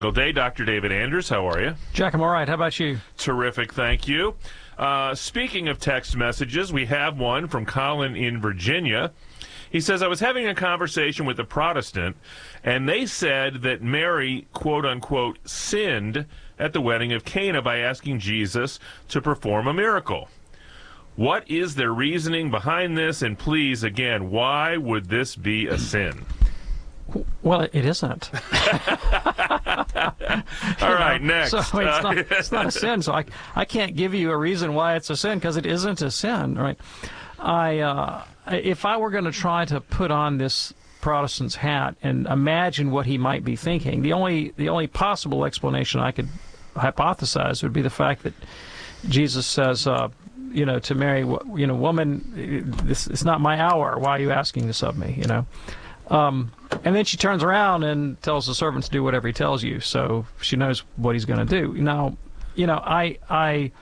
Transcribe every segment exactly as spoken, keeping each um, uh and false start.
Good day, Doctor David Anders. How are you? Jack, I'm all right. How about you? Terrific, thank you. Uh, speaking of text messages, we have one from Colin in Virginia. He says, I was having a conversation with a Protestant, and they said that Mary, quote-unquote, sinned at the wedding of Cana by asking Jesus to perform a miracle. What is their reasoning behind this? And please, again, why would this be a sin? Well, it isn't. All right, next. So it's not, it's not a sin. So I, I can't give you a reason why it's a sin because it isn't a sin, right? I, uh, if I were going to try to put on this Protestant's hat and imagine what he might be thinking, the only the only possible explanation I could hypothesize would be the fact that Jesus says, uh, you know, to Mary, you know, woman, this it's not my hour. Why are you asking this of me? You know. Um, and then she turns around and tells the servants to do whatever he tells you, so she knows what he's going to do. Now, you know, I, I,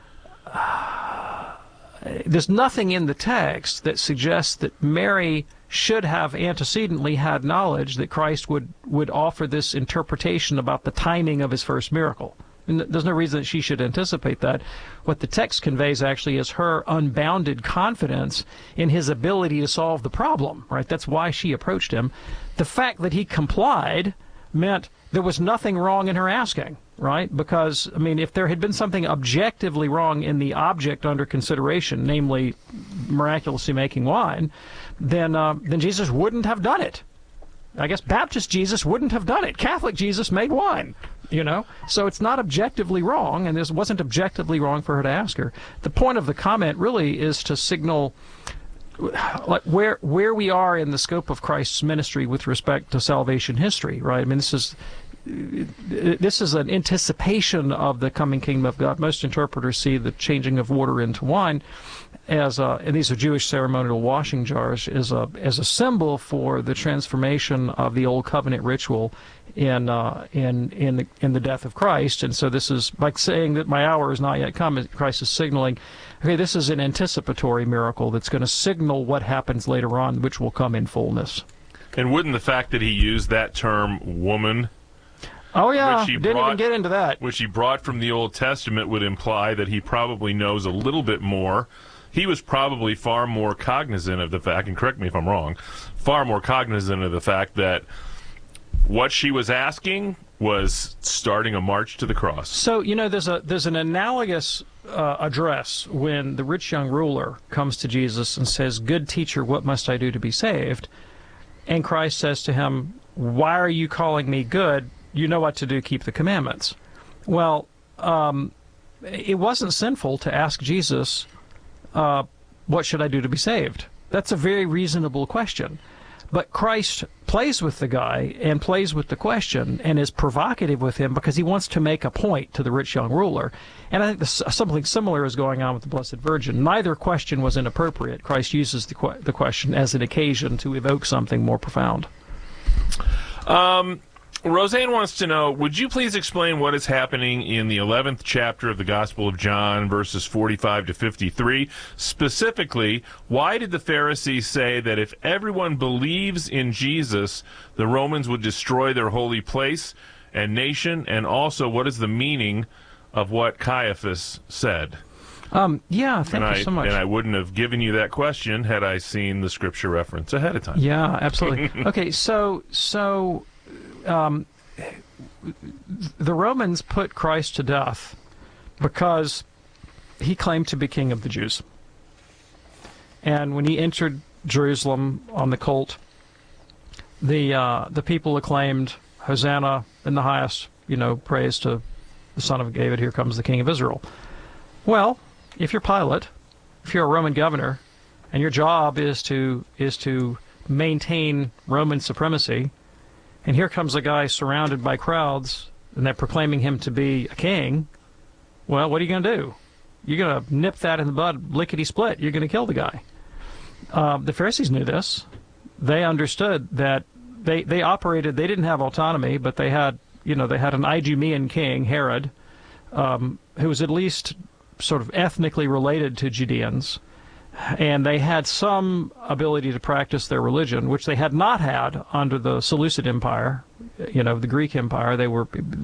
uh, there's nothing in the text that suggests that Mary should have antecedently had knowledge that Christ would, would offer this interpretation about the timing of his first miracle. And there's no reason that she should anticipate that. What the text conveys actually is her unbounded confidence in his ability to solve the problem, right? That's why she approached him. The fact that he complied meant there was nothing wrong in her asking, right? Because, I mean, if there had been something objectively wrong in the object under consideration, namely miraculously making wine, then, uh, then Jesus wouldn't have done it. I guess Baptist Jesus wouldn't have done it. Catholic Jesus made wine, you know? So it's not objectively wrong, and this wasn't objectively wrong for her to ask her. The point of the comment really is to signal like where where we are in the scope of Christ's ministry with respect to salvation history, right? I mean, this is this is an anticipation of the coming kingdom of God. Most interpreters see the changing of water into wine as a, and these are Jewish ceremonial washing jars, as a as a symbol for the transformation of the old covenant ritual in uh, in in the, in the death of Christ. And so this is like saying that my hour is not yet come. Christ is signaling, okay, this is an anticipatory miracle that's going to signal what happens later on, which will come in fullness. And wouldn't the fact that he used that term "woman"? Oh, yeah, which he didn't brought, even get into that. Which he brought from the Old Testament would imply that he probably knows a little bit more. He was probably far more cognizant of the fact, and correct me if I'm wrong, far more cognizant of the fact that what she was asking was starting a march to the cross. So, you know, there's a there's an analogous uh, address when the rich young ruler comes to Jesus and says, "Good teacher, what must I do to be saved?" And Christ says to him, "Why are you calling me good? You know what to do, keep the commandments." Well, um, it wasn't sinful to ask Jesus, uh, what should I do to be saved? That's a very reasonable question. But Christ plays with the guy and plays with the question and is provocative with him because he wants to make a point to the rich young ruler. And I think this, something similar is going on with the Blessed Virgin. Neither question was inappropriate. Christ uses the, que the question as an occasion to evoke something more profound. Um... Roseanne wants to know, would you please explain what is happening in the eleventh chapter of the Gospel of John, verses forty-five to fifty-three? Specifically, why did the Pharisees say that if everyone believes in Jesus, the Romans would destroy their holy place and nation? And also, what is the meaning of what Caiaphas said? Um, yeah, thank and you I, so much. And I wouldn't have given you that question had I seen the scripture reference ahead of time. Yeah, absolutely. Okay, so... so Um, the Romans put Christ to death because he claimed to be king of the Jews. And when he entered Jerusalem on the colt, the uh, the people acclaimed, "Hosanna in the highest, you know, praise to the Son of David, here comes the King of Israel." Well, if you're Pilate, if you're a Roman governor, and your job is to is to maintain Roman supremacy, and here comes a guy surrounded by crowds, and they're proclaiming him to be a king, well, what are you going to do? You're going to nip that in the bud, lickety-split. You're going to kill the guy. Uh, the Pharisees knew this. They understood that they, they operated, they didn't have autonomy, but they had, you know, they had an Idumean king, Herod, um, who was at least sort of ethnically related to Judeans. And they had some ability to practice their religion, which they had not had under the Seleucid Empire, you know, the Greek Empire. They were